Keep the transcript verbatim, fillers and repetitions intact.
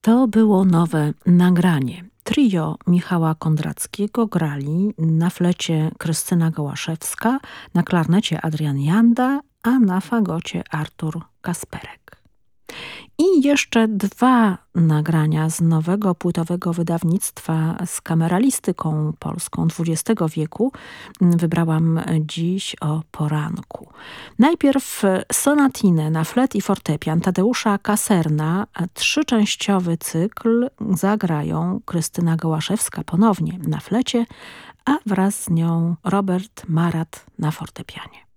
To było nowe nagranie. Trio Michała Kondrackiego grali na flecie Krystyna Gołaszewska, na klarnecie Adrian Janda, a na fagocie Artur Kasperek. I jeszcze dwa nagrania z nowego płytowego wydawnictwa z kameralistyką polską dwudziestego wieku wybrałam dziś o poranku. Najpierw sonatinę na flet i fortepian Tadeusza Kaserna. Trzyczęściowy cykl zagrają Krystyna Gołaszewska ponownie na flecie, a wraz z nią Robert Marat na fortepianie.